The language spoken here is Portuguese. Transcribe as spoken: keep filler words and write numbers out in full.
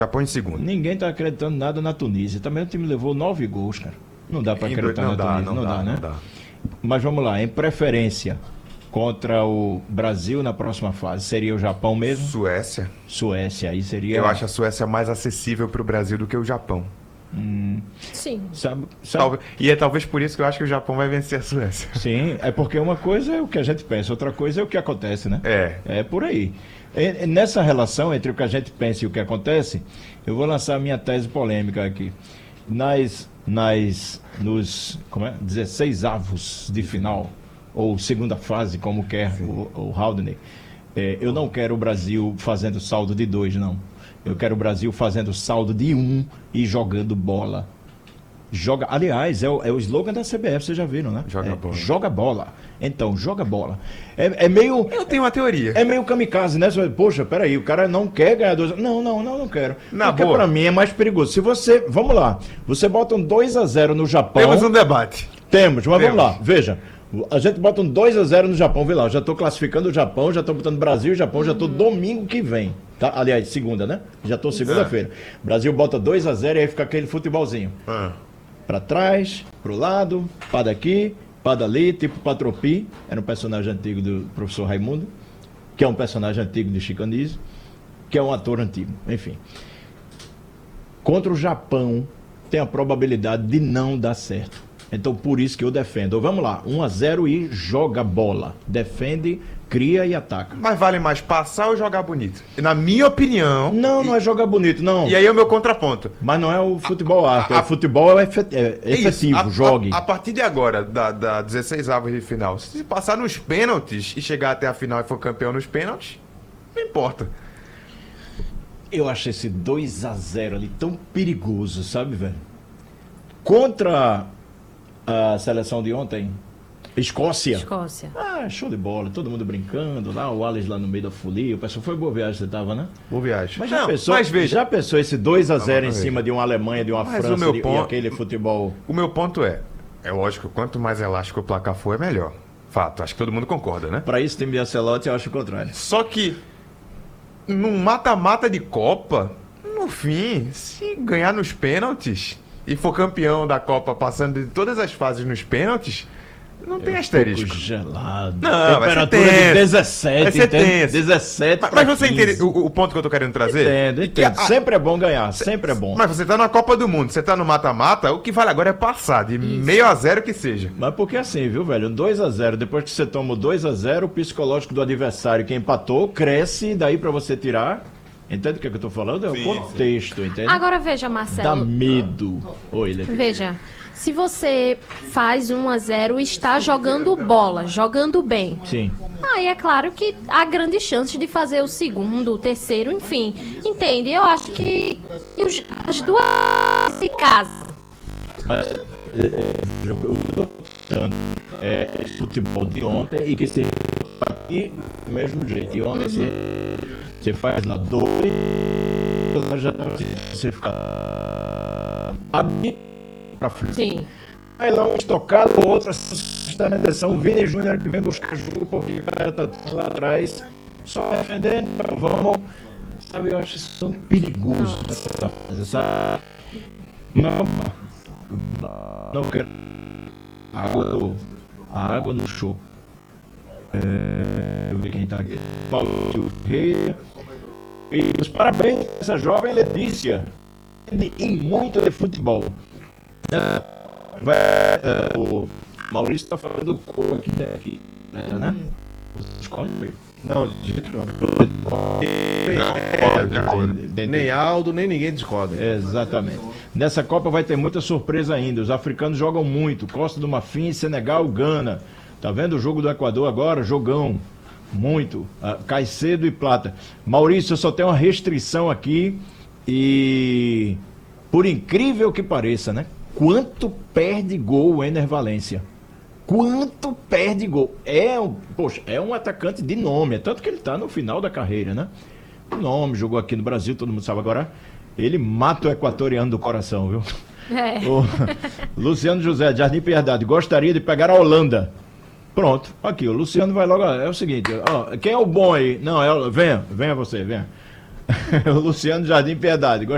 Japão em segundo. Ninguém tá acreditando nada na Tunísia. Também o time levou nove gols, cara. Não dá para Em acreditar dois- na não dá, Tunísia, não não, dá, dá, né? não dá. Mas vamos lá, em preferência contra o Brasil na próxima fase, seria o Japão mesmo? Suécia. Suécia, aí seria... Eu acho a Suécia mais acessível para o Brasil do que o Japão. Sim. Sabe, sabe... Talvez- E é talvez por isso que eu acho que o Japão vai vencer a Suécia. Sim, é porque uma coisa é o que a gente pensa, outra coisa é o que acontece, né? É. É por aí. E- e nessa relação entre o que a gente pensa e o que acontece, eu vou lançar a minha tese polêmica aqui. Nas, nas, nos como é? dezesseis avos de final, ou segunda fase, como quer o, o Haldane, é, eu não quero o Brasil fazendo saldo de dois, não. Eu quero o Brasil fazendo saldo de um e jogando bola. Joga, aliás, é o, é o slogan da C B F, vocês já viram, né? Joga É, bola. Joga bola. Então, joga bola. É, é meio. Eu tenho uma teoria. É meio kamikaze, né? Você, poxa, peraí, o cara não quer ganhar dois. Não, não, não, não quero. Na Porque boa. pra mim é mais perigoso. Se você. Vamos lá. Você bota um dois a zero no Japão. Temos um debate. Temos, mas Temos. vamos lá. Veja. A gente bota um dois a zero no Japão, vê lá. Eu já tô classificando o Japão, já tô botando Brasil e Japão, já tô domingo que vem. Tá? Aliás, segunda, né? Já tô segunda-feira. Brasil bota dois a zero e aí fica aquele futebolzinho. Ah. Pra trás, pro lado, pá daqui, pá dali, tipo Patropi, era um personagem antigo do professor Raimundo, que é um personagem antigo de Chico Anísio, que é um ator antigo, enfim. Contra o Japão, tem a probabilidade de não dar certo. Então, por isso que eu defendo. Vamos lá, um a zero e joga bola. Defende, cria e ataca. Mas vale mais passar ou jogar bonito? Na minha opinião. Não, não é jogar bonito, não. E aí é o meu contraponto. Mas não é o futebol arte, a- o futebol é efet- é É isso, efetivo, a- jogue. A, a partir de agora, da, da dezesseis avos de final, se passar nos pênaltis e chegar até a final e for campeão nos pênaltis, não importa. Eu acho esse dois a zero ali tão perigoso, sabe, velho? Contra a seleção de ontem, Escócia. Escócia. Ah, show de bola, todo mundo brincando lá, o Alex lá no meio da folia, o pessoal foi boa viagem, você tava, né? Boa viagem. Mas já Não, pensou, mas veja, já pensou esse dois a zero em Vamos ver. cima de uma Alemanha, de uma Mas o França meu de- e ponto- aquele futebol? o meu ponto é, é lógico, quanto mais elástico o placar for, é melhor. Fato, acho que todo mundo concorda, né? Pra isso, time de Ancelotti, eu acho o contrário. Só que num mata-mata de Copa, no fim, se ganhar nos pênaltis e for campeão da Copa passando de todas as fases nos pênaltis, não tem asterisco. Fico gelado. Não, vai ser Temperatura de tenso. dezessete, Vai ser entende? tenso. dezessete Mas, pra mas você quinze. entende o, o ponto que eu tô querendo trazer? Entendo, entendo. Ah, Sempre é bom ganhar, sempre é bom. Mas você tá na Copa do Mundo, você tá no mata-mata, o que vale agora é passar, de meio a zero que seja. Mas porque assim, viu, velho? dois a zero, depois que você toma o dois a zero, o psicológico do adversário que empatou cresce, daí pra você tirar. Entende o que, é que eu tô falando? É o contexto, entende? Agora veja, Dá Marcelo. medo. Oi, Letícia. Veja, se você faz um a zero e está jogando bola, jogando bem, Sim. aí é claro que há grandes chances de fazer o segundo, o terceiro, enfim. Entende? Eu acho que os- as duas se casam. Mas é, é, eu tô tentando, é, esse futebol de ontem e que se aqui do mesmo jeito. E ontem você, você faz lá dois, já você fica abre pra frente. Sim. Aí lá um estocado, o outro está na direção, o Vini Júnior que vem buscar jogo, porque o cara tá lá atrás, só defendendo, vamos. Sabe, eu acho isso tão perigoso essa fase, sabe? Não, não quero. Água, no- a água no show. É, deixa eu ver quem tá aqui. Paulo Ferreira. E os parabéns a essa jovem Letícia. E muito de futebol. É, vai, é, o Maurício tá falando cor aqui, né? Aqui, né? Escolhe, meu. Não, de jeito não. Nem Aldo, nem ninguém discorda. Exatamente. Nessa Copa vai ter muita surpresa ainda. Os africanos jogam muito. Costa do Marfim, Senegal, Gana. Tá vendo o jogo do Equador agora? Jogão. Muito. Ah, cai cedo e plata. Maurício, eu só tenho uma restrição aqui. E por incrível que pareça, né? Quanto perde gol o Ener Valência? Quanto perde gol? É um, poxa, é um atacante de nome, é tanto que ele tá no final da carreira, né? Nome, jogou aqui no Brasil, todo mundo sabe agora. Ele mata o equatoriano do coração, viu? É. O Luciano José, de Jardim Piedade, gostaria de pegar a Holanda. Pronto, aqui, o Luciano vai logo. É o seguinte, ó, quem é o bom aí? Não, é o, venha, venha você, venha. O Luciano Jardim Piedade,